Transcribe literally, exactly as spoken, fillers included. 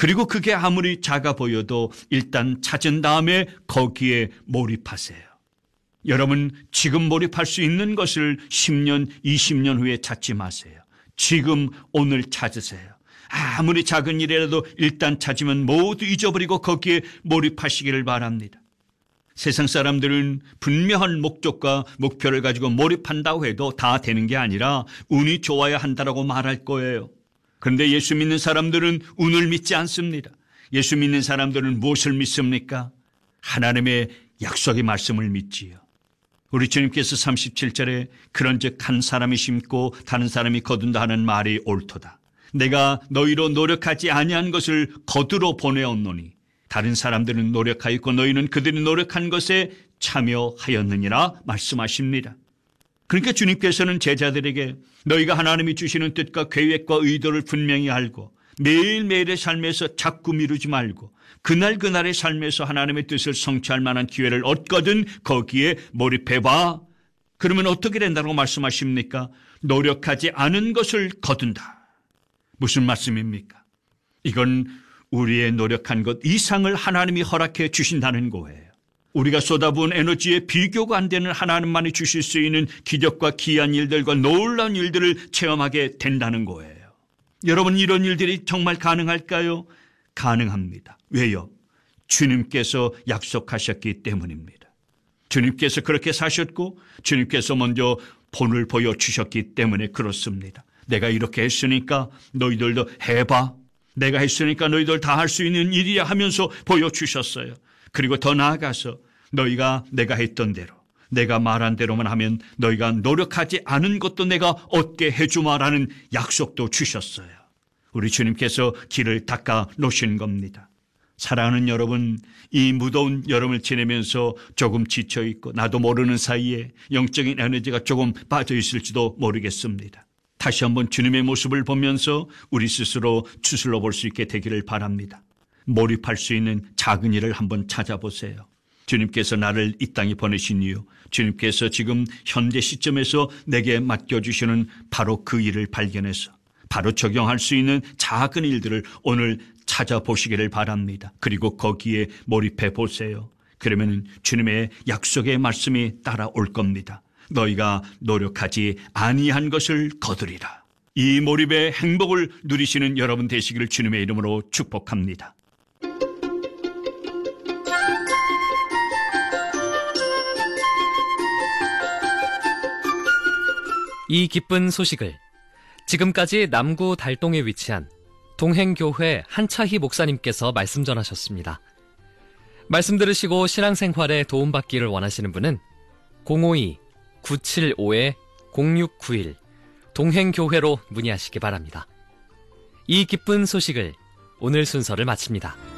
그리고 그게 아무리 작아 보여도 일단 찾은 다음에 거기에 몰입하세요. 여러분, 지금 몰입할 수 있는 것을 십 년, 이십 년 후에 찾지 마세요. 지금 오늘 찾으세요. 아무리 작은 일이라도 일단 찾으면 모두 잊어버리고 거기에 몰입하시기를 바랍니다. 세상 사람들은 분명한 목적과 목표를 가지고 몰입한다고 해도 다 되는 게 아니라 운이 좋아야 한다라고 말할 거예요. 그런데 예수 믿는 사람들은 운을 믿지 않습니다. 예수 믿는 사람들은 무엇을 믿습니까? 하나님의 약속의 말씀을 믿지요. 우리 주님께서 삼십칠 절에 그런즉 한 사람이 심고 다른 사람이 거둔다 하는 말이 옳도다. 내가 너희로 노력하지 아니한 것을 거두러 보내었노니 다른 사람들은 노력하였고 너희는 그들이 노력한 것에 참여하였느니라 말씀하십니다. 그러니까 주님께서는 제자들에게 너희가 하나님이 주시는 뜻과 계획과 의도를 분명히 알고 매일매일의 삶에서 자꾸 미루지 말고 그날 그날의 삶에서 하나님의 뜻을 성취할 만한 기회를 얻거든 거기에 몰입해봐. 그러면 어떻게 된다고 말씀하십니까? 노력하지 않은 것을 거둔다. 무슨 말씀입니까? 이건 우리의 노력한 것 이상을 하나님이 허락해 주신다는 거예요. 우리가 쏟아부은 에너지에 비교가 안 되는 하나님만이 주실 수 있는 기적과 귀한 일들과 놀라운 일들을 체험하게 된다는 거예요. 여러분, 이런 일들이 정말 가능할까요? 가능합니다. 왜요? 주님께서 약속하셨기 때문입니다. 주님께서 그렇게 사셨고 주님께서 먼저 본을 보여주셨기 때문에 그렇습니다. 내가 이렇게 했으니까 너희들도 해봐. 내가 했으니까 너희들 다 할 수 있는 일이야 하면서 보여주셨어요. 그리고 더 나아가서 너희가 내가 했던 대로 내가 말한 대로만 하면 너희가 노력하지 않은 것도 내가 얻게 해주마라는 약속도 주셨어요. 우리 주님께서 길을 닦아 놓으신 겁니다. 사랑하는 여러분, 이 무더운 여름을 지내면서 조금 지쳐있고 나도 모르는 사이에 영적인 에너지가 조금 빠져있을지도 모르겠습니다. 다시 한번 주님의 모습을 보면서 우리 스스로 추슬러 볼 수 있게 되기를 바랍니다. 몰입할 수 있는 작은 일을 한번 찾아보세요. 주님께서 나를 이 땅에 보내신 이유, 주님께서 지금 현재 시점에서 내게 맡겨주시는 바로 그 일을 발견해서 바로 적용할 수 있는 작은 일들을 오늘 찾아보시기를 바랍니다. 그리고 거기에 몰입해 보세요. 그러면 주님의 약속의 말씀이 따라올 겁니다. 너희가 노력하지 아니한 것을 거두리라. 이 몰입의 행복을 누리시는 여러분 되시기를 주님의 이름으로 축복합니다. 이 기쁜 소식을 지금까지 남구 달동에 위치한 동행교회 한차희 목사님께서 말씀 전하셨습니다. 말씀 들으시고 신앙생활에 도움받기를 원하시는 분은 공오이 구칠오 공육구일 동행교회로 문의하시기 바랍니다. 이 기쁜 소식을 오늘 순서를 마칩니다.